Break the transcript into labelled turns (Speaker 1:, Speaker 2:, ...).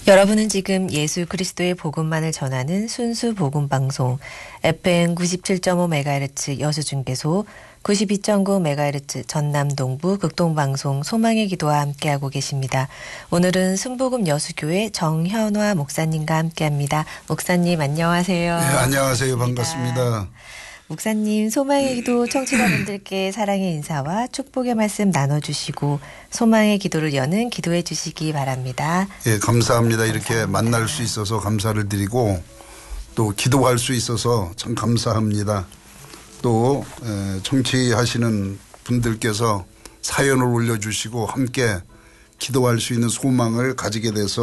Speaker 1: 여러분은 지금 예수 그리스도의 복음만을 전하는 순수 복음 방송 FM 97.5MHz 여수중개소 92.9MHz 전남 동부 극동방송 소망의 기도와 함께하고 계십니다. 오늘은 순복음 여수교회 정현화 목사님과 함께합니다. 목사님 안녕하세요.
Speaker 2: 네, 안녕하세요. 반갑습니다.
Speaker 1: 목사님 소망의 기도 청취자분들께 사랑의 인사와 축복의 말씀 나눠주시고 소망의 기도를 여는 기도해 주시기 바랍니다.
Speaker 2: 예, 감사합니다. 이렇게 만날 수 있어서 감사를 드리고 또 기도할 수 있어서 참 감사합니다. 또 청취하시는 분들께서 사연을 올려주시고 함께 기도할 수 있는 소망을 가지게 돼서